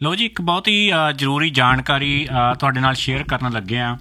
ਲਓ ਜੀ, ਇੱਕ ਬਹੁਤ ਹੀ ਜ਼ਰੂਰੀ ਜਾਣਕਾਰੀ ਤੁਹਾਡੇ ਨਾਲ ਸ਼ੇਅਰ ਕਰਨ ਲੱਗੇ ਹਾਂ।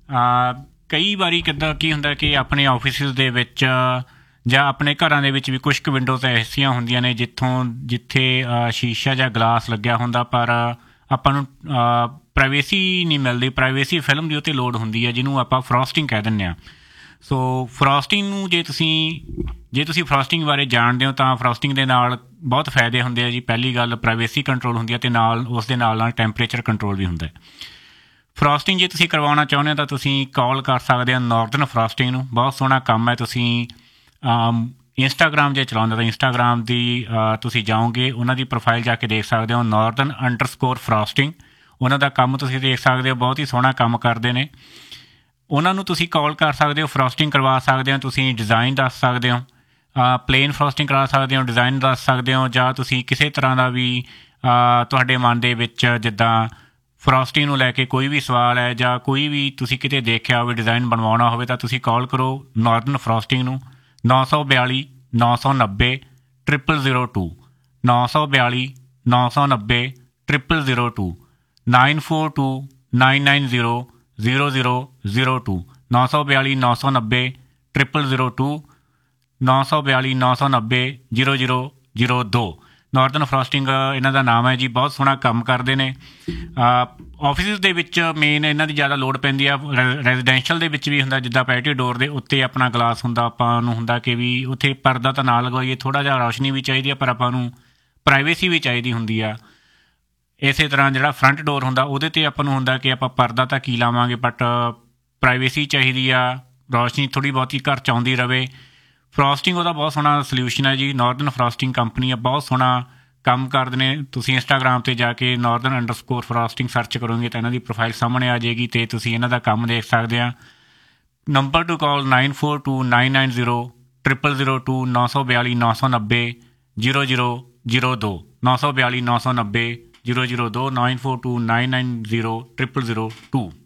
ਕਈ ਵਾਰੀ ਕਿੱਦਾਂ ਕੀ ਹੁੰਦਾ ਕਿ ਆਪਣੇ ਆਫਿਸਿਸ ਦੇ ਵਿੱਚ ਜਾਂ ਆਪਣੇ ਘਰਾਂ ਦੇ ਵਿੱਚ ਵੀ ਕੁਛ ਕੁ ਵਿੰਡੋਜ਼ ਐਸੀਆਂ ਹੁੰਦੀਆਂ ਨੇ ਜਿੱਥੇ ਸ਼ੀਸ਼ਾ ਜਾਂ ਗਲਾਸ ਲੱਗਿਆ ਹੁੰਦਾ, ਪਰ ਆਪਾਂ ਨੂੰ ਪ੍ਰਾਈਵੇਸੀ ਨਹੀਂ ਮਿਲਦੀ। ਪ੍ਰਾਈਵੇਸੀ ਫਿਲਮ ਦੀ ਉਹ 'ਤੇ ਲੋੜ ਹੁੰਦੀ ਹੈ, ਜਿਹਨੂੰ ਆਪਾਂ ਫਰੋਸਟਿੰਗ ਕਹਿ ਦਿੰਦੇ ਹਾਂ। ਸੋ ਫਰੋਸਟਿੰਗ ਨੂੰ ਜੇ ਤੁਸੀਂ ਫਰੋਸਟਿੰਗ ਬਾਰੇ ਜਾਣਦੇ ਹੋ ਤਾਂ ਫਰੋਸਟਿੰਗ ਦੇ ਨਾਲ ਬਹੁਤ ਫਾਇਦੇ ਹੁੰਦੇ ਆ ਜੀ। ਪਹਿਲੀ ਗੱਲ, ਪ੍ਰਾਈਵੇਸੀ ਕੰਟਰੋਲ ਹੁੰਦੀ ਹੈ ਅਤੇ ਉਸ ਦੇ ਨਾਲ ਟੈਂਪਰੇਚਰ ਕੰਟਰੋਲ ਵੀ ਹੁੰਦਾ ਹੈ। ਫਰੋਸਟਿੰਗ ਜੇ ਤੁਸੀਂ ਕਰਵਾਉਣਾ ਚਾਹੁੰਦੇ ਹੋ ਤਾਂ ਤੁਸੀਂ ਕਾਲ ਕਰ ਸਕਦੇ ਹੋ ਨਾਰਦਰਨ ਫਰੋਸਟਿੰਗ ਨੂੰ। ਬਹੁਤ ਸੋਹਣਾ ਕੰਮ ਹੈ। ਤੁਸੀਂ ਇੰਸਟਾਗ੍ਰਾਮ ਜੇ ਚਲਾਉਂਦੇ ਤਾਂ ਇੰਸਟਾਗ੍ਰਾਮ ਦੀ ਤੁਸੀਂ ਜਾਓਗੇ, ਉਹਨਾਂ ਦੀ ਪ੍ਰੋਫਾਈਲ ਜਾ ਕੇ ਦੇਖ ਸਕਦੇ ਹੋ, Northern_Frosting। ਉਹਨਾਂ ਦਾ ਕੰਮ ਤੁਸੀਂ ਦੇਖ ਸਕਦੇ ਹੋ, ਬਹੁਤ ਹੀ ਸੋਹਣਾ ਕੰਮ ਕਰਦੇ ਨੇ। ਉਹਨਾਂ ਨੂੰ ਤੁਸੀਂ ਕਾਲ ਕਰ ਸਕਦੇ ਹੋ, ਫਰੋਸਟਿੰਗ ਕਰਵਾ ਸਕਦੇ ਹੋ। ਤੁਸੀਂ ਡਿਜ਼ਾਈਨ ਦੱਸ ਸਕਦੇ ਹੋ, ਪਲੇਨ ਫਰੋਸਟਿੰਗ ਕਰਾ ਸਕਦੇ ਹੋ, ਡਿਜ਼ਾਈਨ ਦੱਸ ਸਕਦੇ ਹੋ, ਜਾਂ ਤੁਸੀਂ ਕਿਸੇ ਤਰ੍ਹਾਂ ਦਾ ਵੀ ਤੁਹਾਡੇ ਮਨ ਦੇ ਵਿੱਚ ਜਿੱਦਾਂ ਫਰੋਸਟਿੰਗ ਨੂੰ ਲੈ ਕੇ ਕੋਈ ਵੀ ਸਵਾਲ ਹੈ ਜਾਂ ਕੋਈ ਵੀ ਤੁਸੀਂ ਕਿਤੇ ਦੇਖਿਆ ਹੋਵੇ ਡਿਜ਼ਾਈਨ ਬਣਵਾਉਣਾ ਹੋਵੇ ਤਾਂ ਤੁਸੀਂ ਕਾਲ ਕਰੋ ਨਾਰਦਰਨ ਫਰੋਸਟਿੰਗ ਨੂੰ। 942 990 0002 942 990 0002 942 990 0002 942 990 0002 942 990 0002। ਨਾਰਦਰਨ ਫਰੋਸਟਿੰਗ ਇਹਨਾਂ ਦਾ ਨਾਮ ਹੈ ਜੀ। ਬਹੁਤ ਸੋਹਣਾ ਕੰਮ ਕਰਦੇ ਨੇ। ਆਫਿਸਿਸ ਦੇ ਵਿੱਚ ਮੇਨ ਇਹਨਾਂ ਦੀ ਜ਼ਿਆਦਾ ਲੋੜ ਪੈਂਦੀ ਆ। ਰੈਜ਼ੀਡੈਂਸ਼ੀਅਲ ਦੇ ਵਿੱਚ ਵੀ ਹੁੰਦਾ, ਜਿੱਦਾਂ ਪੈਟੀਓ ਡੋਰ ਦੇ ਉੱਤੇ ਆਪਣਾ ਗਲਾਸ ਹੁੰਦਾ, ਆਪਾਂ ਨੂੰ ਹੁੰਦਾ ਕਿ ਵੀ ਉੱਥੇ ਪਰਦਾ ਤਾਂ ਨਾ ਲਗਵਾਈਏ, ਥੋੜ੍ਹਾ ਜਿਹਾ ਰੌਸ਼ਨੀ ਵੀ ਚਾਹੀਦੀ ਆ, ਪਰ ਆਪਾਂ ਨੂੰ ਪ੍ਰਾਈਵੇਸੀ ਵੀ ਚਾਹੀਦੀ ਹੁੰਦੀ ਆ। ਇਸੇ ਤਰ੍ਹਾਂ ਜਿਹੜਾ ਫਰੰਟ ਡੋਰ ਹੁੰਦਾ ਉਹਦੇ 'ਤੇ ਆਪਾਂ ਨੂੰ ਹੁੰਦਾ ਕਿ ਆਪਾਂ ਪਰਦਾ ਤਾਂ ਕੀ ਲਾਵਾਂਗੇ, ਬਟ ਪ੍ਰਾਈਵੇਸੀ ਚਾਹੀਦੀ ਆ, ਰੌਸ਼ਨੀ ਥੋੜ੍ਹੀ ਬਹੁਤੀ ਘਰ 'ਚ ਆਉਂਦੀ ਰਹੇ। ਫਰੋਸਟਿੰਗ ਉਹਦਾ ਬਹੁਤ ਸੋਹਣਾ ਸਲਿਊਸ਼ਨ ਹੈ ਜੀ। ਨਾਰਦਰਨ ਫਰੋਸਟਿੰਗ ਕੰਪਨੀ ਆ, ਬਹੁਤ ਸੋਹਣਾ ਕੰਮ ਕਰਦੇ ਨੇ। ਤੁਸੀਂ ਇੰਸਟਾਗ੍ਰਾਮ 'ਤੇ ਜਾ ਕੇ Northern_Frosting ਸਰਚ ਕਰੋਗੇ ਤਾਂ ਇਹਨਾਂ ਦੀ ਪ੍ਰੋਫਾਈਲ ਸਾਹਮਣੇ ਆ ਜਾਏਗੀ ਅਤੇ ਤੁਸੀਂ ਇਹਨਾਂ ਦਾ ਕੰਮ ਦੇਖ ਸਕਦੇ ਆ। ਨੰਬਰ ਟੂ ਕਾਲ 942990 0002 942 990 0002 942 990 0002 942990 0002।